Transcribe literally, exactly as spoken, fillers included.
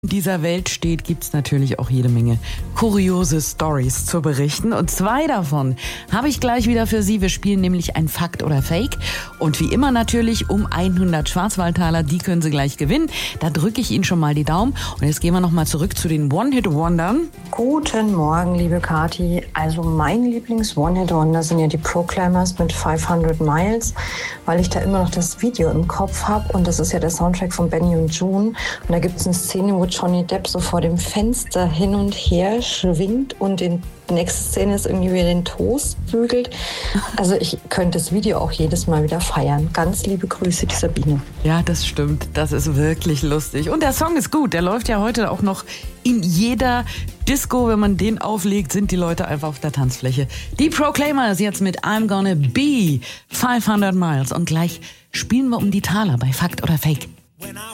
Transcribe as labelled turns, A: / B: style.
A: dieser Welt steht, gibt's natürlich auch jede Menge kuriose Stories zu berichten. Und zwei davon habe ich gleich wieder für Sie. Wir spielen nämlich ein Fakt oder Fake. Und wie immer natürlich um hundert Schwarzwaldtaler. Die können Sie gleich gewinnen. Da drücke ich Ihnen schon mal die Daumen. Und jetzt gehen wir nochmal zurück zu den One-Hit-Wondern.
B: Guten Morgen, liebe Kathi. Also mein Lieblings-One-Hit-Wonder sind ja die Proclaimers mit fünfhundert Miles, weil ich da immer noch das Video im Kopf habe. Und das ist ja der Soundtrack von Benny und June. Und da gibt es eine Szene, wo Johnny Depp so vor dem Fenster hin und her schwingt und die nächste Szene ist irgendwie, wie er den Toast bügelt. Also ich könnte das Video auch jedes Mal wieder feiern. Ganz liebe Grüße, die Sabine.
A: Ja, das stimmt. Das ist wirklich lustig. Und der Song ist gut. Der läuft ja heute auch noch in jeder Disco. Wenn man den auflegt, sind die Leute einfach auf der Tanzfläche. Die Proclaimers jetzt mit I'm Gonna Be fünfhundert Miles. Und gleich spielen wir um die Taler bei Fakt oder Fake.